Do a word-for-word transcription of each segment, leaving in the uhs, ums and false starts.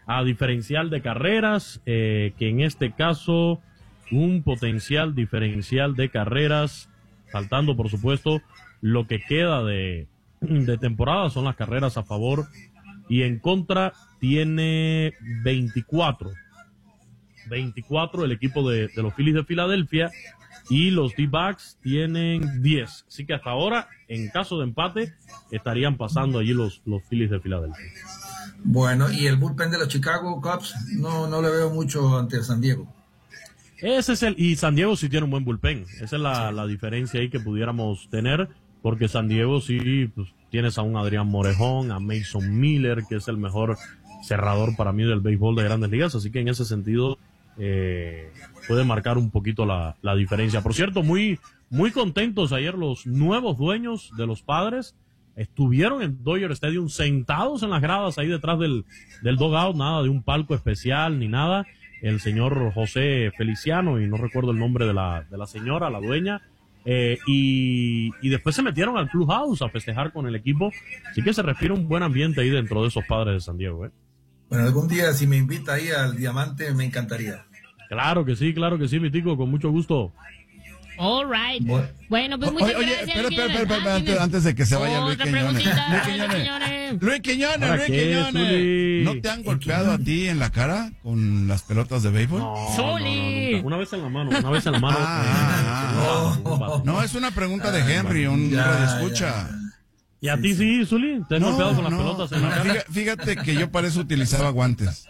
a diferencial de carreras, eh, que en este caso un potencial diferencial de carreras, faltando por supuesto lo que queda de, de temporada, son las carreras a favor y en contra, tiene veinticuatro. veinticuatro el equipo de, de los Phillies de Filadelfia, y los D-backs tienen diez. Así que hasta ahora, en caso de empate, estarían pasando allí los, los Phillies de Filadelfia. Bueno, y el bullpen de los Chicago Cubs, no, no le veo mucho ante San Diego. Ese es el, y San Diego sí tiene un buen bullpen. Esa es la, la diferencia ahí que pudiéramos tener, porque San Diego sí, pues, tienes a un Adrián Morejón, a Mason Miller, que es el mejor cerrador para mí del béisbol de Grandes Ligas, así que en ese sentido eh, puede marcar un poquito la, la diferencia. Por cierto, muy, muy contentos ayer los nuevos dueños de los Padres. Estuvieron en Dodger Stadium sentados en las gradas ahí detrás del, del dugout, nada de un palco especial ni nada. El señor José Feliciano, y no recuerdo el nombre de la, de la señora, la dueña, eh, y, y después se metieron al clubhouse a festejar con el equipo. Así que se respira un buen ambiente ahí dentro de esos Padres de San Diego, ¿eh? Bueno, algún día si me invita ahí al Diamante me encantaría. Claro que sí, claro que sí, mi tico, con mucho gusto. All right. Bueno, bueno pues muchas oye, oye, gracias. espera, Luis espera, espera, Quiñones. espera, antes de que se vaya Luis Otra Quiñones. preguntita, Luis Luis Quiñones. Quiñones. Luis Quiñones, ¿Para Luis qué, Quiñones. Zuli? ¿No te han golpeado a ti en la cara con las pelotas de béisbol? No, Zuli. no, no, una vez en la mano, una vez en la mano. Ah, ah, ah. No, es una pregunta de Henry, un Ya, radio escucha. ¿Y a ti sí, Zuli? ¿Te has No, golpeado con las no, pelotas en la cara? fíjate, fíjate que yo para eso utilizaba guantes.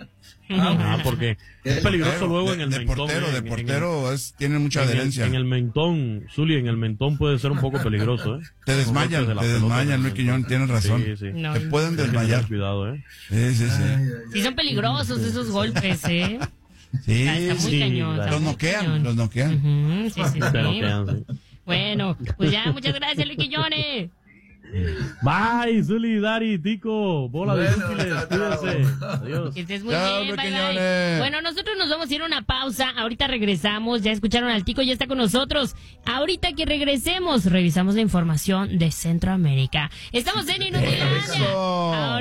Ah, porque es peligroso luego en el de, de mentón. portero, eh, de en- portero es, tiene mucha en el, adherencia. en el mentón, Zuli, en el mentón puede ser un poco peligroso, ¿eh? Te desmayan, Los golpes de la te pelota desmayan, en el Luis Quiñones, mentón. tienes razón. Sí, sí. No, Te pueden Hay que desmayar. tener cuidado, ¿eh? Sí, sí, sí. Sí, son peligrosos esos golpes, ¿eh? Sí, Está, está muy sí, cañón. está los muy noquean, cañón. los noquean. Ujú, sí, sí, Pero sí. quedan, sí. Bueno, pues ya, muchas gracias, Luis Quiñones. Bye, Zuli, Dari, Tico, bola de Bueno, útiles, chao, chao. cuídense. Adiós. Que estés muy Chao, bien, Luis bye, bye. Quiñones. Bueno, nosotros nos vamos a ir a una pausa. Ahorita regresamos. Ya escucharon al Tico, ya está con nosotros. Ahorita que regresemos, revisamos la información de Centroamérica. Estamos en Inutilandia. Eso. Ahora